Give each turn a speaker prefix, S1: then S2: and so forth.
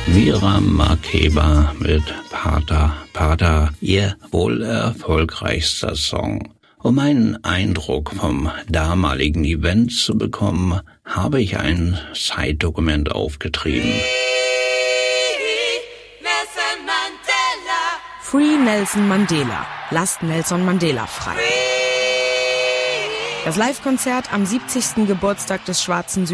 S1: Mira Makeba mit Pater, ihr wohl erfolgreichster Song. Um einen Eindruck vom damaligen Event zu bekommen, habe ich ein Zeitdokument aufgetrieben.
S2: Free Nelson Mandela. Lasst Nelson Mandela frei. Das Live-Konzert am 70. Geburtstag des schwarzen